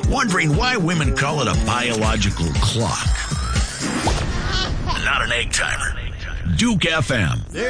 Wondering why women call it a biological clock? Not an egg timer. Duke FM.